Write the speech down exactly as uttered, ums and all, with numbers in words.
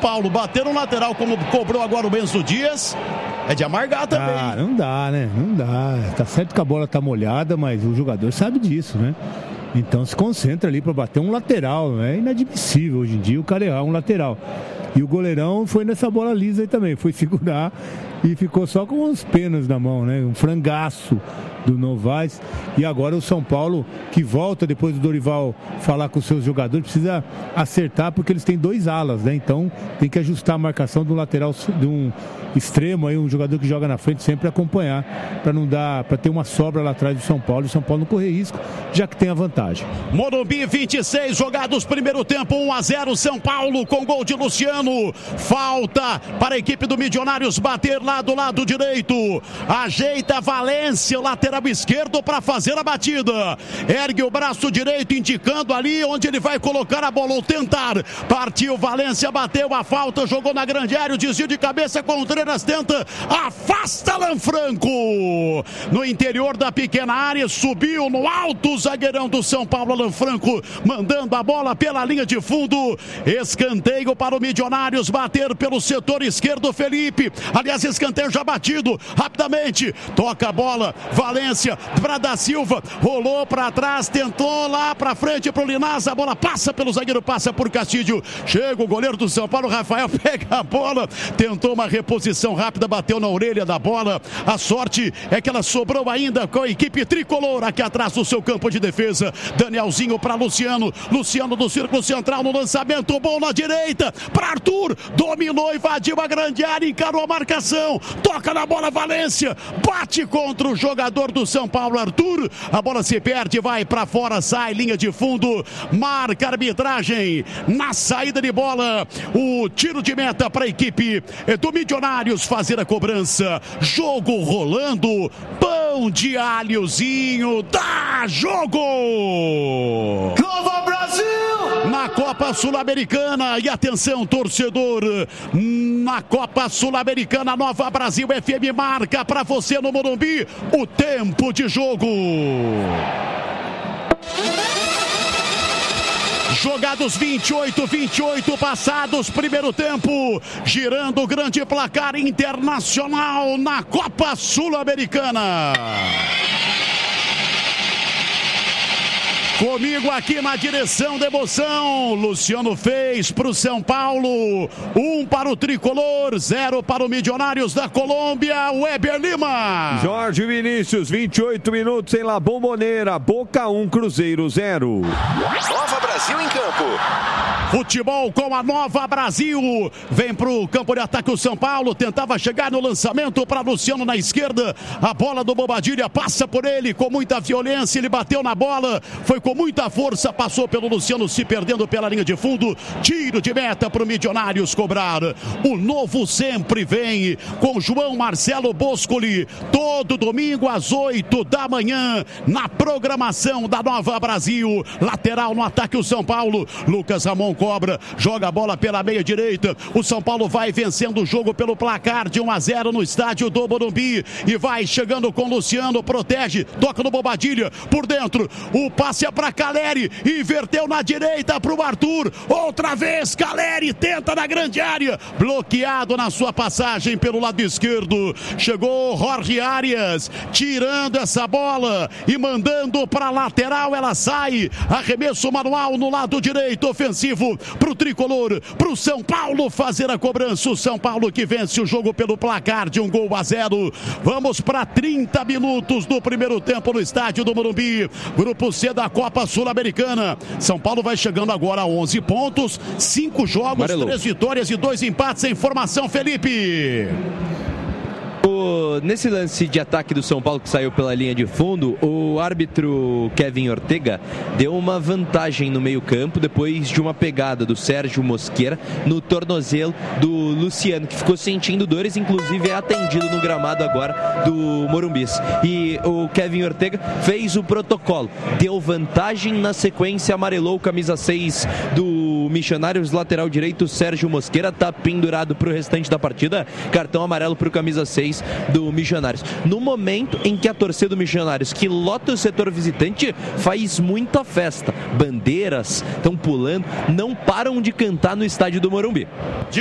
Paulo bater um lateral como cobrou agora o Benzo Dias, é de amargar também. Ah, não dá, né? Não dá. Tá certo que a bola tá molhada, mas o jogador sabe disso, né? Então se concentra ali para bater um lateral. É inadmissível hoje em dia o cara errar um lateral. E o goleirão foi nessa bola lisa aí também, foi segurar e ficou só com os penas na mão, né? Um frangaço do Novaes. E agora o São Paulo, que volta depois do Dorival falar com os seus jogadores, precisa acertar porque eles têm dois alas, né? Então tem que ajustar a marcação do lateral, de um extremo aí, um jogador que joga na frente, sempre acompanhar, para não dar, para ter uma sobra lá atrás do São Paulo e o São Paulo não correr risco, já que tem a vantagem. Morumbi, vinte e seis jogados, primeiro tempo, um a zero São Paulo com gol de Luciano. Falta para a equipe do Milionários bater lá do lado direito. Ajeita Valência, o lateral esquerdo, para fazer a batida. Ergue o braço direito, indicando ali onde ele vai colocar a bola ou tentar. Partiu Valência, bateu a falta, jogou na grande área, o desvio de cabeça, Contreras tenta, afasta Lanfranco. No interior da pequena área, subiu no alto o zagueirão do São Paulo, Lanfranco, mandando a bola pela linha de fundo. Escanteio para o Milionários bater pelo setor esquerdo, Felipe. Aliás, escanteio já batido, rapidamente, toca a bola, Valência para da Silva, rolou para trás, tentou lá para frente para o Linás, a bola passa pelo zagueiro, passa por Castilho, chega o goleiro do São Paulo, Rafael, pega a bola, tentou uma reposição rápida, bateu na orelha da bola. A sorte é que ela sobrou ainda com a equipe tricolor aqui atrás do seu campo de defesa. Danielzinho para Luciano, Luciano do círculo central no lançamento, bom na direita para Arthur, dominou, invadiu a grande área, encarou a marcação, toca na bola Valência, bate contra o jogador do São Paulo, Arthur, a bola se perde, vai para fora, sai, linha de fundo, marca a arbitragem na saída de bola, o tiro de meta para a equipe do Milionários fazer a cobrança. Jogo rolando, pão de alhozinho, dá jogo! Nova Brasil! Na Copa Sul-Americana, e atenção torcedor, na Copa Sul-Americana, Nova Brasil F M marca para você no Morumbi o tempo de jogo. Jogados vinte e oito, vinte e oito passados, primeiro tempo, girando o grande placar internacional na Copa Sul-Americana. Comigo aqui na direção da emoção, Luciano fez para o São Paulo, um para o Tricolor, zero para o Milionários da Colômbia, Weber Lima. Jorge Vinícius, vinte e oito minutos em La Bombonera, Boca um, Cruzeiro zero. Nova Brasil em campo. Futebol com a Nova Brasil, vem para o campo de ataque o São Paulo, tentava chegar no lançamento para Luciano na esquerda, a bola do Bobadilha passa por ele com muita violência, ele bateu na bola, foi com muita força, passou pelo Luciano, se perdendo pela linha de fundo, tiro de meta para o Milionários cobrar. O novo sempre vem com João Marcelo Boscoli, todo domingo às oito da manhã, na programação da Nova Brasil, lateral no ataque o São Paulo, Lucas Ramon cobra, joga a bola pela meia direita, o São Paulo vai vencendo o jogo pelo placar de um a zero no estádio do Morumbi, e vai chegando com Luciano, protege, toca no Bobadilha, por dentro, o passe é para Caleri, inverteu na direita para o Arthur, outra vez Caleri tenta na grande área, bloqueado na sua passagem pelo lado esquerdo, chegou Jorge Arias, tirando essa bola e mandando para a lateral, ela sai, arremesso manual no lado direito, ofensivo para o Tricolor, para o São Paulo fazer a cobrança, o São Paulo que vence o jogo pelo placar de um gol a zero. Vamos para trinta minutos do primeiro tempo no estádio do Morumbi, grupo C da Copa Sul-Americana. São Paulo vai chegando agora a onze pontos, cinco jogos, Amarelo. três vitórias e dois empates. Em formação, Felipe. O, nesse lance de ataque do São Paulo que saiu pela linha de fundo, o árbitro Kevin Ortega deu uma vantagem no meio campo depois de uma pegada do Sérgio Mosquera no tornozelo do Luciano, que ficou sentindo dores, inclusive é atendido no gramado agora do Morumbis. E o Kevin Ortega fez o protocolo, deu vantagem, na sequência amarelou camisa seis do Missionários, lateral direito Sérgio Mosquera, está pendurado para o restante da partida, cartão amarelo para o camisa seis do Missionários. No momento em que a torcida do Missionários, que lota o setor visitante, faz muita festa, bandeiras estão pulando, não param de cantar no estádio do Morumbi.